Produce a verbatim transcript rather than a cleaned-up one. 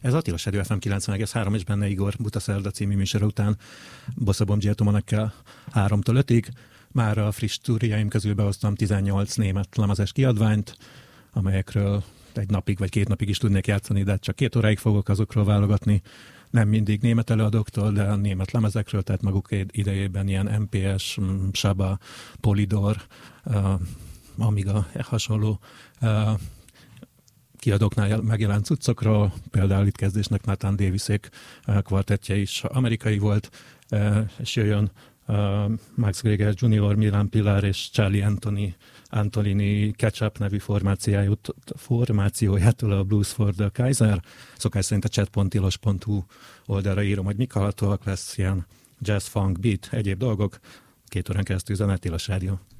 Ez Attila Rádió ef em kilencven egész három, és benne Igor Buta Szerda című műsora után Bosszabom Gyertomanekkel háromtól ötig. Már a friss túrjaim közül behoztam tizennyolc német lemezes kiadványt, amelyekről egy napig vagy két napig is tudnék játszani, de csak két óráig fogok azokról válogatni. Nem mindig német előadóktól, de német lemezekről, tehát maguk idejében ilyen em pé es, Saba, Polydor, uh, Amiga hasonló uh, kiadóknál megjelent cuccokról, például itt kezdésnek Nathan Davisék uh, kvartettje is amerikai volt, uh, és jöjjön uh, Max Greger junior, Milan Pilar és Charlie Anthony, Antolini Ketchup nevű formációjától a Blues for the Kaiser. Szokás szerint a chat pont tilos pont hu oldalra írom, hogy mik hallhatóak, lesz ilyen jazz, funk, beat, egyéb dolgok. Két órán keresztül zene, Tilos Rádió.